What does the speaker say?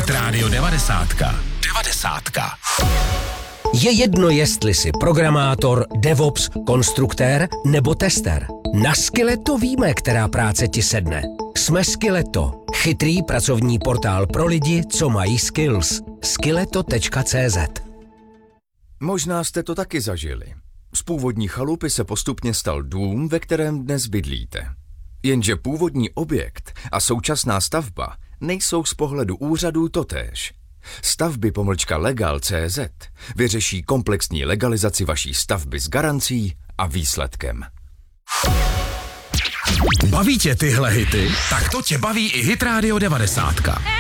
Hit Radio 90. Je jedno, jestli jsi programátor, DevOps, konstruktér nebo tester. Na Skilleto víme, která práce ti sedne. Jsme Skilleto, chytrý pracovní portál pro lidi, co mají skills. Skilleto.cz. Možná jste to taky zažili. Z původní chalupy se postupně stal dům, ve kterém dnes bydlíte. Jenže původní objekt a současná stavba nejsou z pohledu úřadů totéž. Stavby-legal.cz vyřeší komplexní legalizaci vaší stavby s garancí a výsledkem. Baví tě tyhle hity? Tak to tě baví i Hit Radio 90.